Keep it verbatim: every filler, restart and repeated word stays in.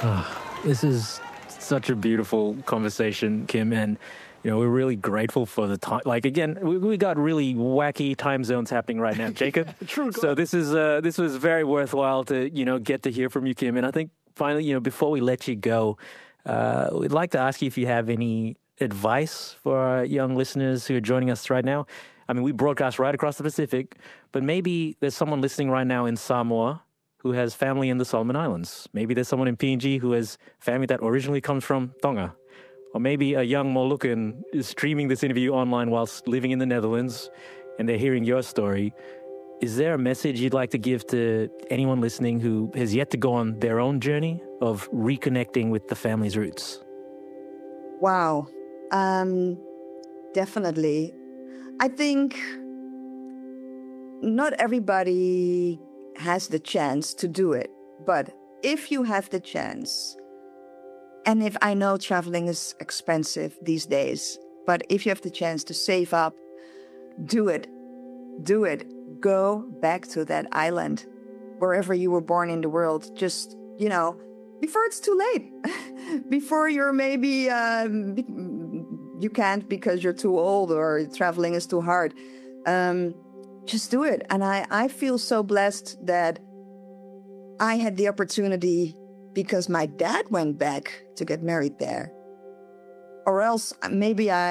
Oh, this is such a beautiful conversation, Kim, and you know we're really grateful for the time. Like again, we, we got really wacky time zones happening right now, Jacob. True. So this is uh, this was very worthwhile to you know get to hear from you, Kim. And I think finally, you know, before we let you go, uh, we'd like to ask you if you have any advice for our young listeners who are joining us right now. I mean, we broadcast right across the Pacific, but maybe there's someone listening right now in Samoa who has family in the Solomon Islands. Maybe there's someone in P N G who has family that originally comes from Tonga. Or maybe a young Moluccan is streaming this interview online whilst living in the Netherlands and they're hearing your story. Is there a message you'd like to give to anyone listening who has yet to go on their own journey of reconnecting with the family's roots? Wow. Um, definitely. I think not everybody has the chance to do it. But if you have the chance, and if I know traveling is expensive these days, but if you have the chance to save up, do it. Do it. Go back to that island, wherever you were born in the world. Just, you know, before it's too late. Before you're maybe, um, you can't because you're too old or traveling is too hard. Um, just do it. And I, I feel so blessed that I had the opportunity because my dad went back to get married there. Or else maybe I